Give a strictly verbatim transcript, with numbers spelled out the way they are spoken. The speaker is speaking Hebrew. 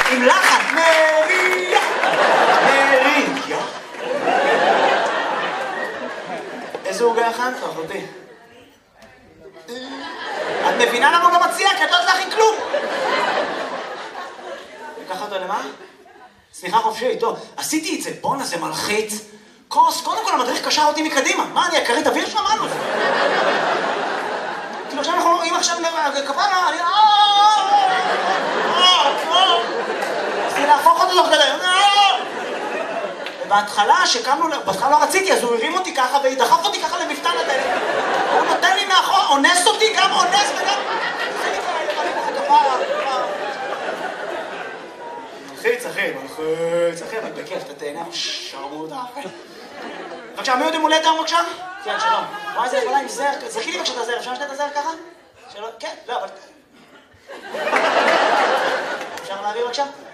עם לחן, מריה, מריה. איזה עוגה הכנת, אחותי? את מבינה למה הוא לא מציע? כי את לא תלכי כלום! לקח אותו למה? סליחה חופשי, טוב, עשיתי את זה, בואנה זה מלחיץ. כוס, קודם כל המדריך קשר אותי מקדימה. מה, אני הכרית אוויר שם? מה לו? כאילו עכשיו אנחנו רואים עכשיו כפרה, אני... רציתי להפוך אותו תוך כדי. ובהתחלה, שקמנו, בהתחלה לא רציתי, אז הוא הרים אותי ככה ודחף אותי ככה למפתן הדלת. הוא נותן לי מאחור, אונס אותי, גם אונס וגם... מלחיץ, אחי, מלחיץ, אחי, אבל בכיף, אתה תהנה, שרמוט, אחי. בבקשה, מי יודעים מולד היום בבקשה? כן, שלום. וואי, זה יכולה עם זר, זרקי לי בבקשה את הזר, אפשר לשתת את הזר ככה? שלום, כן, לא, אבל... אפשר להביא בבקשה?